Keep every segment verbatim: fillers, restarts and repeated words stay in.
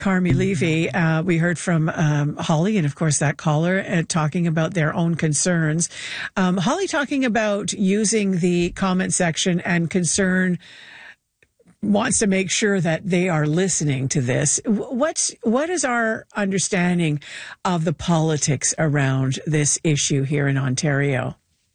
Carmi Levy, uh, we heard from um, Holly and, of course, that caller uh, talking about their own concerns. Um, Holly talking about using the comment section and concern wants to make sure that they are listening to this. What's what is our understanding of the politics around this issue here in Ontario?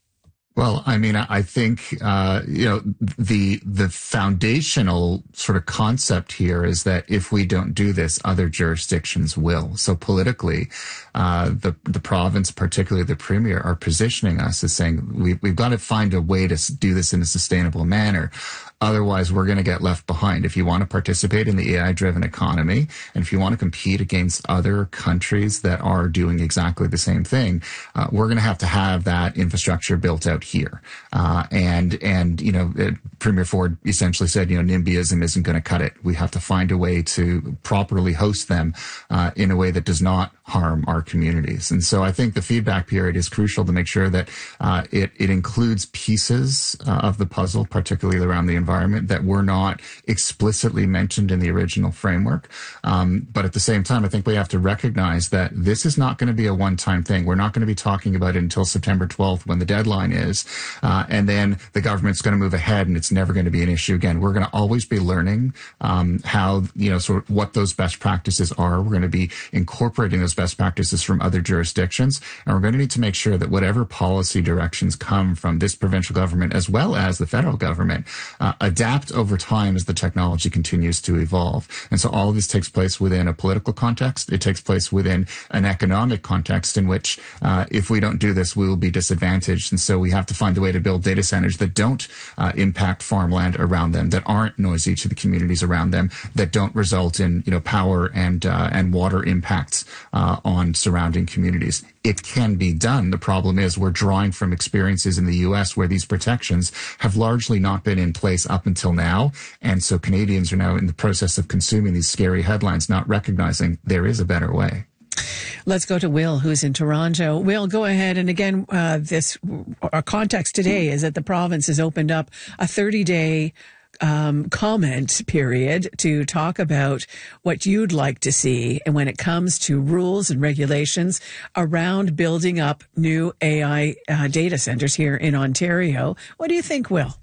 Well, I mean, I think, uh, you know, the, the foundational sort of concept here is that if we don't do this, other jurisdictions will. So politically, uh, the, the province, particularly the premier, are positioning us as saying we, we've got to find a way to do this in a sustainable manner. Otherwise, we're going to get left behind. If you want to participate in the A I-driven economy, and if you want to compete against other countries that are doing exactly the same thing, uh, we're going to have to have that infrastructure built out here. Uh, and, and, you know, it, Premier Ford essentially said, you know, NIMBYism isn't going to cut it. We have to find a way to properly host them, uh, in a way that does not harm our communities. And so I think the feedback period is crucial to make sure that, uh, it, it includes pieces uh, of the puzzle, particularly around the environment, that were not explicitly mentioned in the original framework. Um, but at the same time, I think we have to recognize that this is not going to be a one-time thing. We're not going to be talking about it until September twelfth when the deadline is. Uh, and then the government's going to move ahead and it's never going to be an issue again. We're going to always be learning, um, how, you know, sort of what those best practices are. We're going to be incorporating those best practices from other jurisdictions. And we're going to need to make sure that whatever policy directions come from this provincial government as well as the federal government, uh, adapt over time as the technology continues to evolve. And so all of this takes place within a political context. It takes place within an economic context in which, uh, if we don't do this, we will be disadvantaged. And so we have to find a way to build data centers that don't uh, impact farmland around them, that aren't noisy to the communities around them, that don't result in, you know, power and uh, and water impacts uh, on surrounding communities. It can be done. The problem is we're drawing from experiences in the U S where these protections have largely not been in place up until now. And so Canadians are now in the process of consuming these scary headlines, not recognizing there is a better way. Let's go to Will, who's in Toronto. Will, go ahead. And again, uh, this our context today is that the province has opened up a thirty-day um, comment period to talk about what you'd like to see, and when it comes to rules and regulations around building up new A I uh, data centers here in Ontario. What do you think, Will?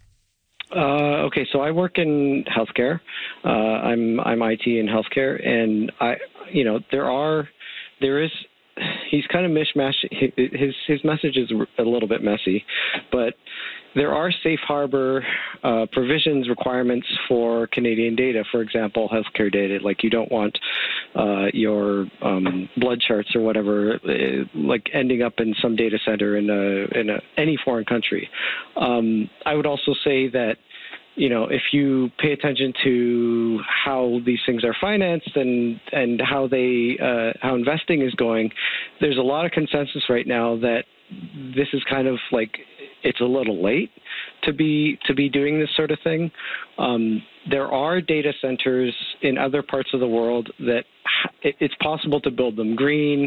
Uh, okay, so I work in healthcare. Uh, I'm I'm I T in healthcare, and I, you know, there are. There is, he's kind of mishmash. His his message is a little bit messy, but there are safe harbor uh, provisions, requirements for Canadian data. For example, healthcare data. Like you don't want uh, your um, blood charts or whatever, uh, like ending up in some data center in a in a, any foreign country. Um, I would also say that, you know, if you pay attention to how these things are financed and and how they uh, how investing is going, there's a lot of consensus right now that this is kind of like it's a little late to be to be doing this sort of thing. Um, there are data centers in other parts of the world that it, it's possible to build them green,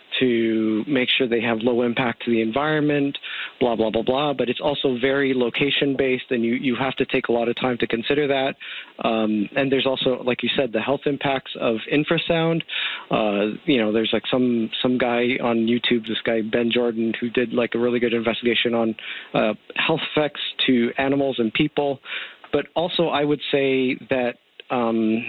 to make sure they have low impact to the environment, blah, blah, blah, blah. But it's also very location-based, and you, you have to take a lot of time to consider that. Um, and there's also, like you said, the health impacts of infrasound. Uh, you know, there's like some some guy on YouTube, this guy, Ben Jordan, who did like a really good investigation on uh, health effects to animals and people. But also I would say that um,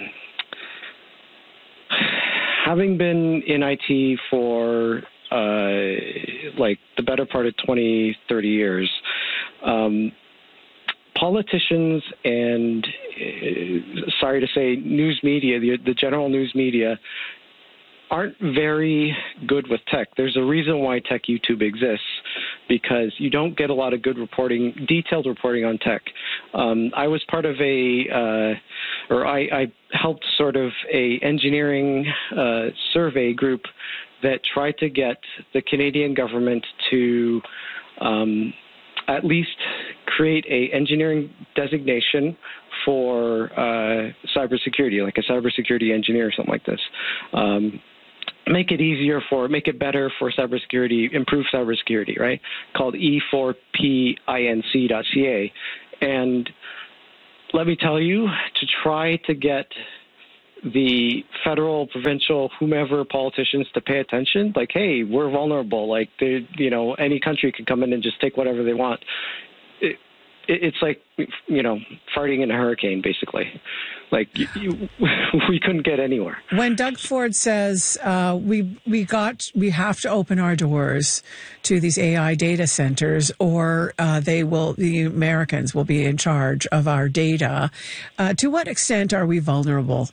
having been in I T for uh, like the better part of twenty, thirty years, um, politicians and, uh, sorry to say, news media, the, the general news media, aren't very good with tech. There's a reason why Tech YouTube exists, because you don't get a lot of good reporting, detailed reporting on tech. Um, I was part of a, uh, or I, I helped sort of a engineering uh, survey group that tried to get the Canadian government to um, at least create a engineering designation for uh, cybersecurity, like a cybersecurity engineer or something like this. Um, make it easier for, make it better for cybersecurity, improve cybersecurity, right? Called E four P I N C dot C A. And let me tell you, to try to get the federal, provincial, whomever politicians to pay attention. Like, hey, we're vulnerable. Like, they, you know, any country can come in and just take whatever they want. It, it, it's like, you know, farting in a hurricane, basically. Like, you, you, we couldn't get anywhere. When Doug Ford says uh, we we got we have to open our doors to these A I data centers, or uh, they will the Americans will be in charge of our data, uh, to what extent are we vulnerable?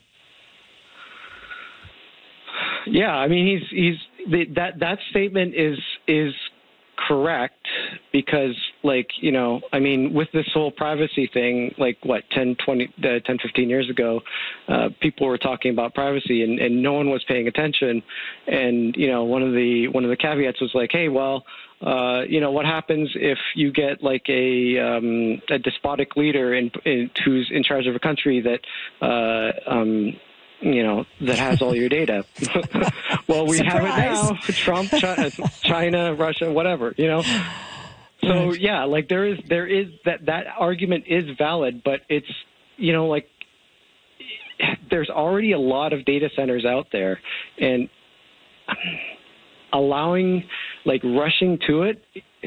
Yeah, I mean, he's he's the, that that statement is is correct, because, like, you know, I mean, with this whole privacy thing, like, what, ten, twenty, uh, ten, fifteen years ago, uh, people were talking about privacy, and, and no one was paying attention. And, you know, one of the one of the caveats was like, hey, well, uh, you know, what happens if you get like a um, a despotic leader in, in, who's in charge of a country that uh, um, you know, that has all your data. Well, we Surprise. have it now. Trump, China, China, Russia, whatever, you know. So, right. yeah, like there is, there is that, that argument is valid, but it's, you know, like there's already a lot of data centers out there, and allowing, like, rushing to it,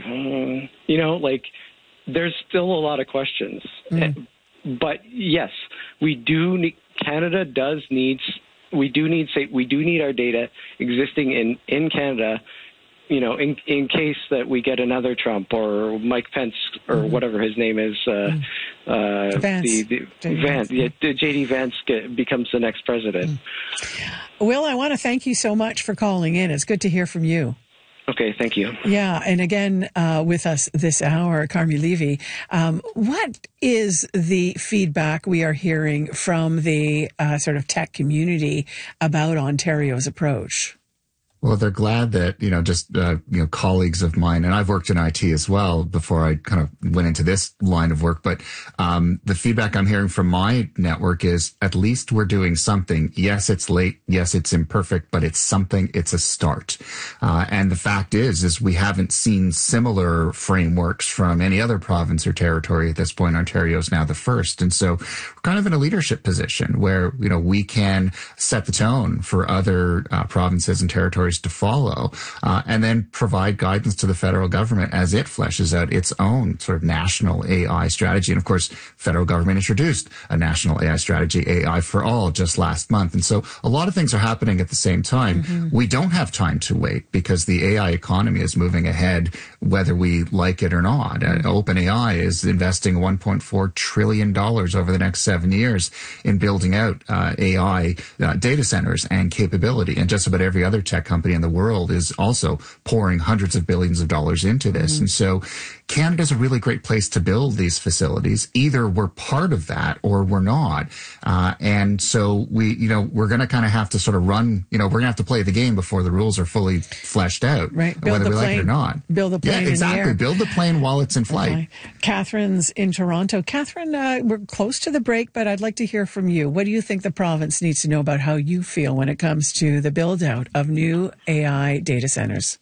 you know, like there's still a lot of questions. Mm. But yes, we do need, Canada does need, we do need, say, we do need our data existing in, in Canada, you know, in in case that we get another Trump or Mike Pence or mm-hmm. whatever his name is, uh, mm-hmm. uh, Vance. The, the J D Vance, yeah, J D Vance get, becomes the next president. Mm-hmm. Will, I want to thank you so much for calling in. It's good to hear from you. Okay, thank you. Yeah, and again, uh, with us this hour, Carmi Levy, um, what is the feedback we are hearing from the uh, sort of tech community about Ontario's approach? Well, they're glad that, you know, just, uh, you know, colleagues of mine, and I've worked in I T as well before I kind of went into this line of work. But, um, the feedback I'm hearing from my network is at least we're doing something. Yes, it's late. Yes, it's imperfect, but it's something. It's a start. Uh, and the fact is, is we haven't seen similar frameworks from any other province or territory at this point. Ontario is now the first. And so we're kind of in a leadership position where, you know, we can set the tone for other uh, provinces and territories to follow, uh, and then provide guidance to the federal government as it fleshes out its own sort of national A I strategy. And of course, federal government introduced a national A I strategy, A I for All, just last month. And so a lot of things are happening at the same time. Mm-hmm. We don't have time to wait because the A I economy is moving ahead, whether we like it or not. Mm-hmm. Uh, OpenAI is investing one point four trillion dollars over the next seven years in building out uh, A I uh, data centers and capability. And just about every other tech company in the world is also pouring hundreds of billions of dollars into this. Mm. And so Canada's a really great place to build these facilities. Either we're part of that or we're not. Uh, and so we, you know, we're going to kind of have to sort of run, you know, we're going to have to play the game before the rules are fully fleshed out, right. Build whether the we plane. like it or not. Build the plane yeah, exactly. in the air. Build the plane while it's in flight. Okay. Catherine's in Toronto. Catherine, uh, we're close to the break, but I'd like to hear from you. What do you think the province needs to know about how you feel when it comes to the build out of new A I data centers?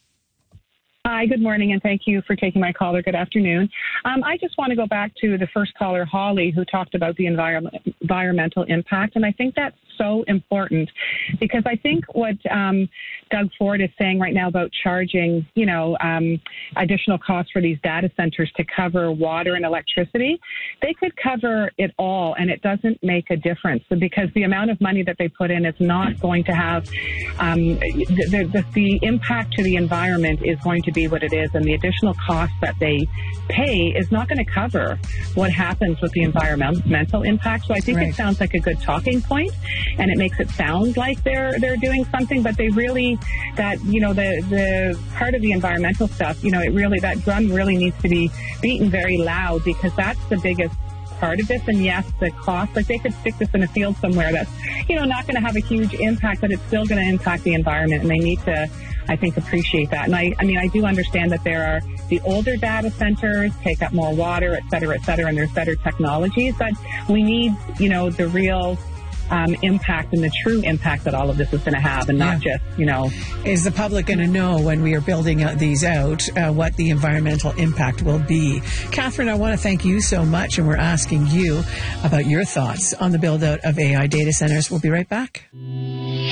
Hi, good morning, and thank you for taking my call, or good afternoon. Um, I just want to go back to the first caller, Holly, who talked about the environment, environmental impact, and I think that's so important because I think what um, Doug Ford is saying right now about charging, you know, um, additional costs for these data centers to cover water and electricity, they could cover it all, and it doesn't make a difference because the amount of money that they put in is not going to have um, the, the, the impact to the environment is going to be what it is, and the additional cost that they pay is not going to cover what happens with the environmental impact. So I think right. it sounds like a good talking point, and it makes it sound like they're they're doing something, but they really, that, you know, the the part of the environmental stuff, you know, it really, that drum really needs to be beaten very loud because that's the biggest part of this. And yes, the cost, like they could stick this in a field somewhere that's, you know, not going to have a huge impact, but it's still going to impact the environment, and they need to, I think, appreciate that. And I, I mean, I do understand that there are the older data centers take up more water, et cetera, et cetera, and there's better technologies, but we need, you know, the real um, impact and the true impact that all of this is going to have, and not Yeah. just, you know. Is the public going to know when we are building uh, these out uh, what the environmental impact will be? Catherine, I want to thank you so much, and we're asking you about your thoughts on the build out of A I data centers. We'll be right back.